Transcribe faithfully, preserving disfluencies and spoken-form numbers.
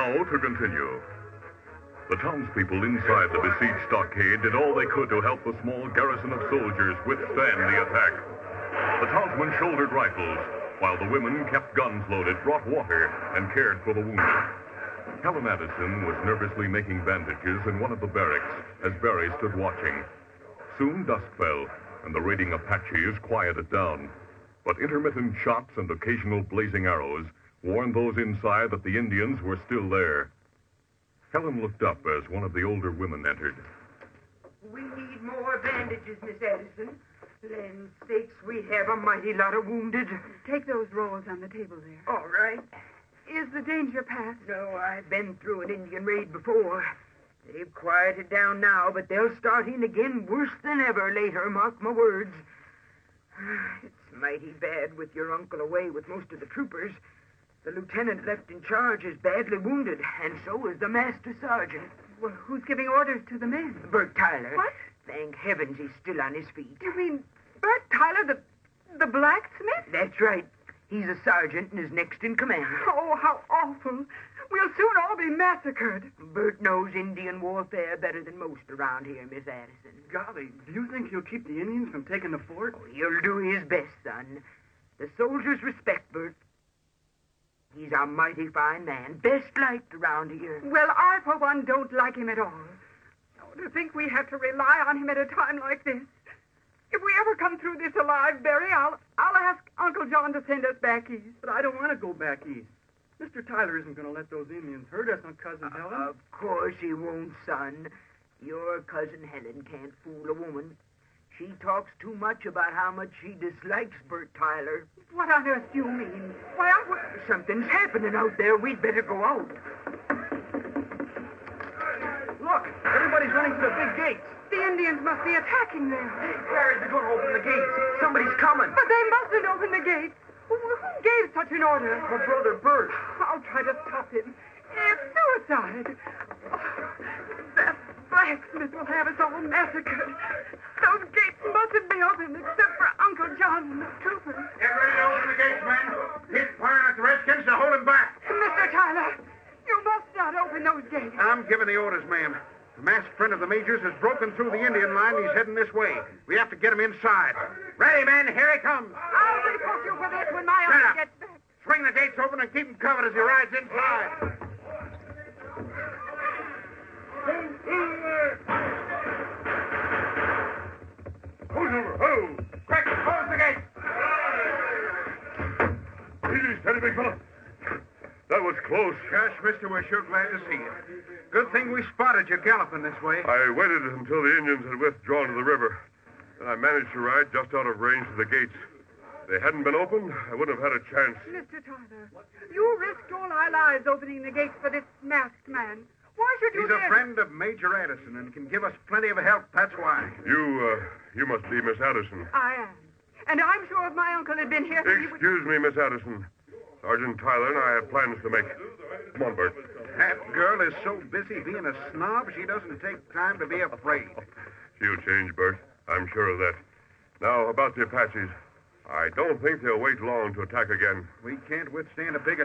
now to continue. The townspeople inside the besieged stockade did all they could to help the small garrison of soldiers withstand the attack. The townsmen shouldered rifles, while the women kept guns loaded, brought water, and cared for the wounded. Helen Addison was nervously making bandages in one of the barracks as Barry stood watching. Soon dusk fell, and the raiding Apaches quieted down. But intermittent shots and occasional blazing arrows warned those inside that the Indians were still there. Helen looked up as one of the older women entered. We need more bandages, Miss Addison. Land sakes, we have a mighty lot of wounded. Take those rolls on the table there. All right. Is the danger past? No, I've been through an Indian raid before. They've quieted down now, but they'll start in again worse than ever later, mark my words. It's mighty bad with your uncle away with most of the troopers. The lieutenant left in charge is badly wounded, and so is the master sergeant. Well, who's giving orders to the men? Bert Tyler. What? Thank heavens he's still on his feet. You mean Bert Tyler, the the blacksmith? That's right. He's a sergeant and is next in command. Oh, how awful. We'll soon all be massacred. Bert knows Indian warfare better than most around here, Miss Addison. Golly, do you think he'll keep the Indians from taking the fort? Oh, he'll do his best, son. The soldiers respect Bert. He's a mighty fine man, best liked around here. Well, I, for one, don't like him at all. Oh, to think we have to rely on him at a time like this. If we ever come through this alive, Barry, I'll, I'll ask Uncle John to send us back east. But I don't want to go back east. Mister Tyler isn't going to let those Indians hurt us on Cousin Helen. Uh, of course he won't, son. Your Cousin Helen can't fool a woman. She talks too much about how much she dislikes Bert Tyler. What on earth do you mean? Why, I would... Something's happening out there. We'd better go out. Look, everybody's running to the big gates. The Indians must be attacking there. Barry's going to open the gates. Somebody's coming. But they mustn't open the gates. Who, who gave such an order? My brother Bert. I'll try to stop him. It's suicide. Oh, that blacksmith will have us all massacred. Those gates mustn't be open except for Uncle John and the troopers. Get ready to open the gates, men. Keep firing at the Redskins to hold them back. Mister Tyler, you must not open those gates. I'm giving the orders, ma'am. The masked friend of the Major's has broken through the Indian line and he's heading this way. We have to get him inside. Ready, men. Here he comes. I'll report you for this when my Shut uncle up. gets back. Swing the gates open and keep him covered as he rides inside. Who's over? Who? Quick, close the gates. Easy, steady, big fella. That was close. Gosh, mister, we're sure glad to see you. Good thing we spotted you galloping this way. I waited until the Indians had withdrawn to the river. Then I managed to ride just out of range of the gates. If they hadn't been opened, I wouldn't have had a chance. Mister Tyler, you risked all our lives opening the gates for this masked man. Why should you He's a dare- friend of Major Addison and can give us plenty of help, that's why. You, uh, you must be Miss Addison. I am. And I'm sure if my uncle had been here, he would... Excuse me, Miss Addison. Sergeant Tyler and I have plans to make. Come on, Bert. That girl is so busy being a snob, she doesn't take time to be afraid. She'll change, Bert. I'm sure of that. Now, about the Apaches. I don't think they'll wait long to attack again. We can't withstand a big